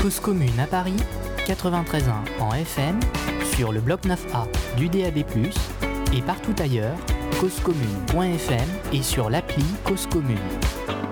Cause Commune à Paris, 93.1 en FM, sur le bloc 9A du DAB+, et partout ailleurs, causecommune.fm et sur l'appli Cause Commune.